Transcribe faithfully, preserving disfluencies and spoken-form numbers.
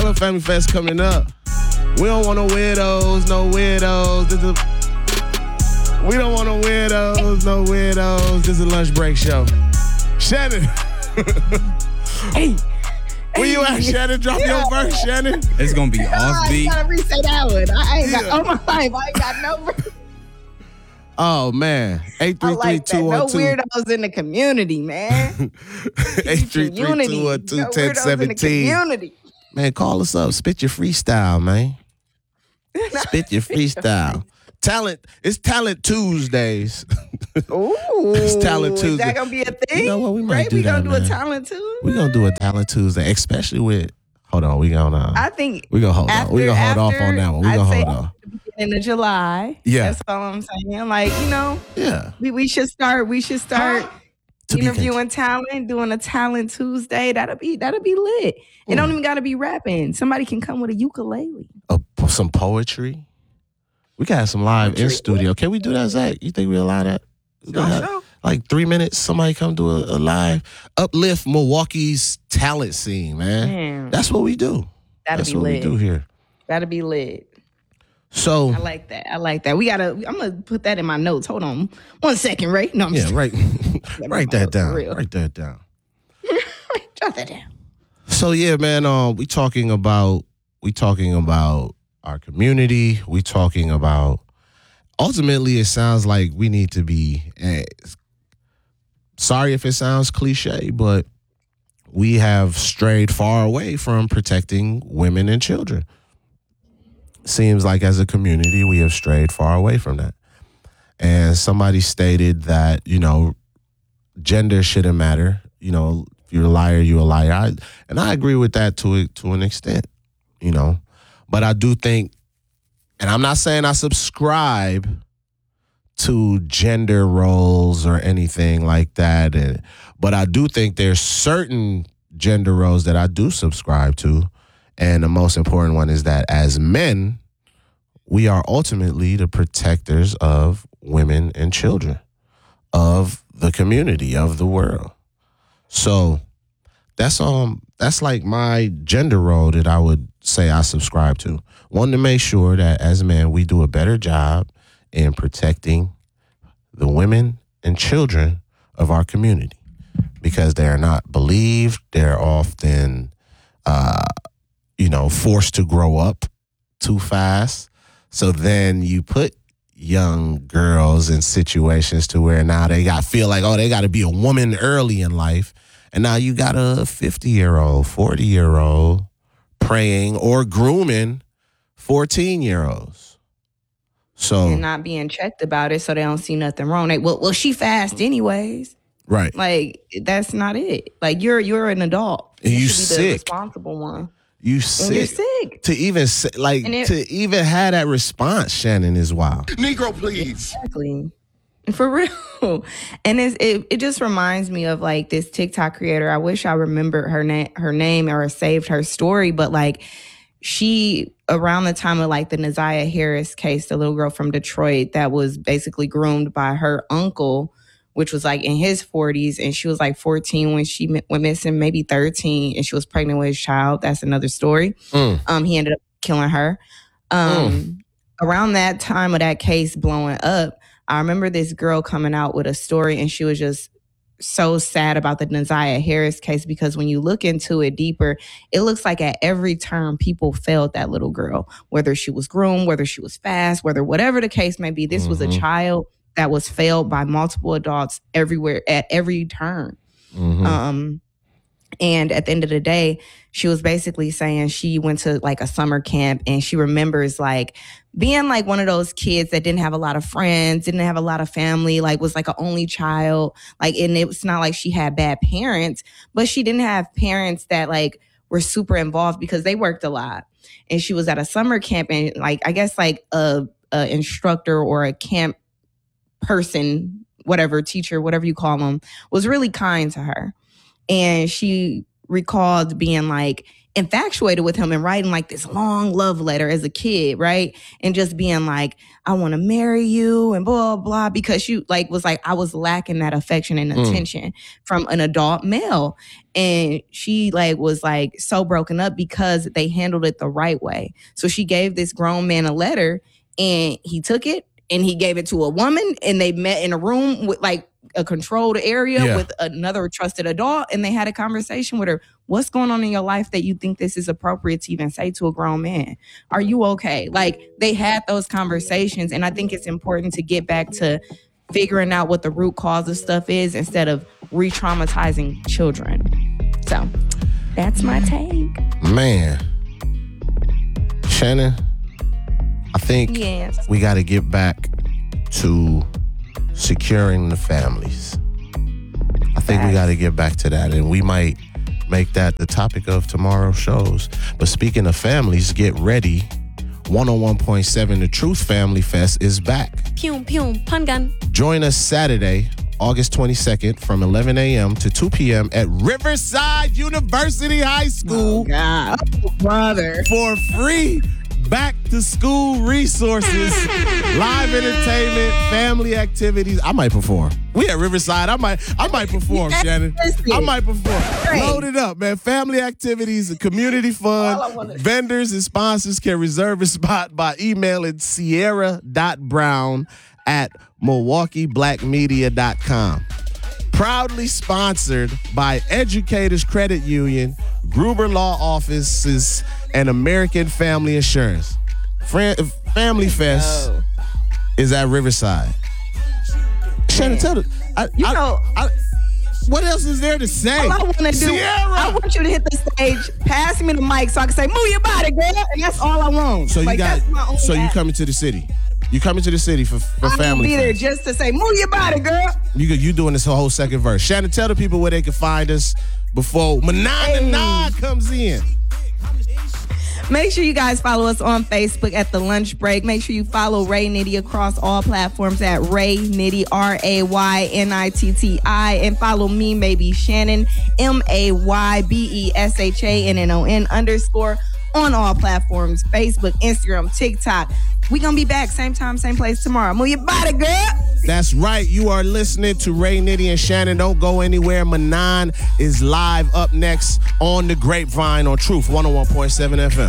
know Family Fest coming up. We don't want no weirdos, no weirdos. This is we don't want no weirdos, no weirdos. This is a lunch break show. Shannon. Hey. Where you at, Shannon? Drop yeah. your verse, Shannon. It's going to be offbeat. You got to re-say that one. I ain't got, on my life, I ain't got no verse. Oh, man. eight three three, two one two. No weirdos in the community, man. eight three three, two one two, one zero one seven. Man, call us up. Spit your freestyle, man. Spit your freestyle. Talent. It's Talent Tuesdays. Ooh. It's Talent Tuesday. Is that going to be a thing? You know what? We might right? do we that, gonna man. do a Talent Tuesday? We're going to do a Talent Tuesday, especially with, hold on, we going to, I think we're going to hold after, on. We're going to hold after, off on that one. We're going to hold off. In the July. Yeah. That's all I'm saying. Like, you know, yeah. we, we should start, we should start to interviewing talent, doing a Talent Tuesday. That'll be, that'll be lit. It don't even got to be rapping. Somebody can come with a ukulele. Uh, some poetry. We got some live poetry. In studio. Can we do that, Zach? You think we allow that? Sure, sure. Like three minutes, somebody come do a, a live uplift Milwaukee's talent scene, man. man. That's what we do. That'll That's be what lit. we do here. That'll be lit. So I like that. I like that. We gotta. I'm gonna put that in my notes. Hold on, one second, Ray. No, I'm yeah, just, right. Write that down. Write that down. Jot that down. So yeah, man. Um, we talking about we talking about our community. We talking about. Ultimately, it sounds like we need to be. Eh, sorry if it sounds cliche, but we have strayed far away from protecting women and children. Seems like as a community, we have strayed far away from that. And somebody stated that, you know, gender shouldn't matter. You know, if you're a liar, you're a liar. I, and I agree with that to, to an extent, you know. But I do think, and I'm not saying I subscribe to gender roles or anything like that. And, but I do think there's certain gender roles that I do subscribe to. And the most important one is that as men, we are ultimately the protectors of women and children, of the community, of the world. So that's um that's like my gender role that I would say I subscribe to. One, to make sure that as men, we do a better job in protecting the women and children of our community because they are not believed. They're often uh you know, forced to grow up too fast. So then you put young girls in situations to where now they got feel like, oh, they got to be a woman early in life. And now you got a fifty-year-old, forty-year-old praying or grooming fourteen-year-olds. So and not being checked about it so they don't see nothing wrong. They, well, well, she fast anyways. Right. Like, that's not it. Like, you're you're an adult. And you, you should be sick. the responsible one. You sick. You're sick. To even say, like it, to even have that response, Shannon, is wild. Negro, please. Exactly. For real. And it's, it it just reminds me of like this TikTok creator. I wish I remembered her name her name or saved her story, but like she around the time of like the Naziah Harris case, the little girl from Detroit that was basically groomed by her uncle, which was like in his forties, and she was like fourteen when she went missing, maybe thirteen, and she was pregnant with his child. That's another story. Mm. Um, he ended up killing her. Um, mm. Around that time of that case blowing up, I remember this girl coming out with a story, and she was just so sad about the Naziah Harris case because when you look into it deeper, it looks like at every turn people failed that little girl, whether she was groomed, whether she was fast, whether whatever the case may be. This mm-hmm. was a child that was failed by multiple adults everywhere at every turn. Mm-hmm. Um, and at the end of the day, she was basically saying she went to like a summer camp and she remembers like being like one of those kids that didn't have a lot of friends, didn't have a lot of family, like was like an only child. Like, and it was not like she had bad parents, but she didn't have parents that like were super involved because they worked a lot. And she was at a summer camp and like, I guess like a, a instructor or a camp person, whatever, teacher, whatever you call them, was really kind to her. And she recalled being like infatuated with him and writing like this long love letter as a kid, right? And just being like, I want to marry you and blah, blah, blah, because you like was like, I was lacking that affection and attention mm. from an adult male. And she like was like so broken up because they handled it the right way. So she gave this grown man a letter and he took it and he gave it to a woman and they met in a room with like a controlled area yeah. with another trusted adult, and they had a conversation with her. What's going on in your life that you think this is appropriate to even say to a grown man? Are you okay? Like, they had those conversations, and I think it's important to get back to figuring out what the root cause of stuff is instead of re-traumatizing children. So that's my take. Man. Shannon, I think yes. we got to get back to securing the families. I think we got to get back to that, and we might make that the topic of tomorrow's shows. But speaking of families, get ready. one oh one point seven The Truth Family Fest is back. Pew, pew, pun gun. Join us Saturday, August twenty-second from eleven a.m. to two p.m. at Riverside University High School. Oh, God. Oh, brother. For free back-to-school resources, live entertainment, family activities. I might perform. We at Riverside. I might I might perform, yes, Shannon. I might perform. Great. Load it up, man. Family activities, community fun. Vendors and sponsors can reserve a spot by emailing sierra dot brown at milwaukee black media dot com. Proudly sponsored by Educators Credit Union, Gruber Law Offices, and American Family Insurance. Fran- Family Fest is at Riverside. Shannon, tell the, I, you I, know, I, what else is there to say? All I want to do, Sierra! I want you to hit the stage, pass me the mic so I can say, move your body, girl, and that's all I want. So you like, got, so act. you coming to the city? You coming to the city for, for I Family be Fest? there just to say, move your body, girl. You you doing this whole second verse. Shannon, tell the people where they can find us before Manon hey. Nine comes in. Make sure you guys follow us on Facebook at The Lunch Break. Make sure you follow Ray Nitty across all platforms at Ray Nitty, R A Y N I T T I. And follow me, maybe Shannon, M A Y B E S H A N N O N underscore on all platforms, Facebook, Instagram, TikTok. We gonna be back same time, same place tomorrow. Move your body, girl. That's right. You are listening to Ray Nitty and Shannon. Don't go anywhere. Manon is live up next on The Grapevine on Truth one oh one point seven F M.